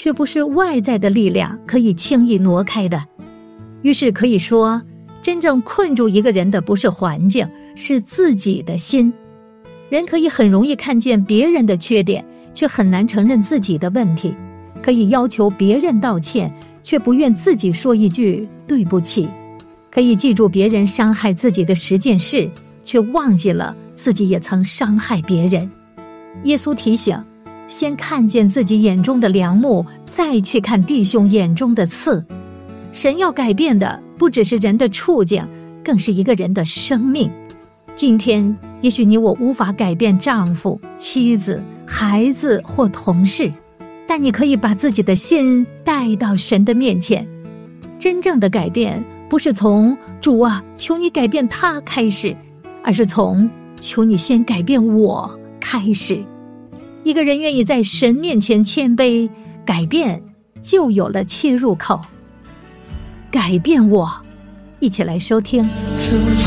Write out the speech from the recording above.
却不是外在的力量可以轻易挪开的。于是可以说，真正困住一个人的不是环境，是自己的心。人可以很容易看见别人的缺点，却很难承认自己的问题，可以要求别人道歉，却不愿自己说一句对不起，可以记住别人伤害自己的10件事，却忘记了自己也曾伤害别人。耶稣提醒，先看见自己眼中的梁木，再去看弟兄眼中的刺。神要改变的不只是人的处境，更是一个人的生命。今天也许你我无法改变丈夫、妻子、孩子或同事，但你可以把自己的心带到神的面前。真正的改变不是从主啊，求你改变他开始，而是从求你先改变我开始。一个人愿意在神面前谦卑，改变就有了切入口。改变我，一起来收听。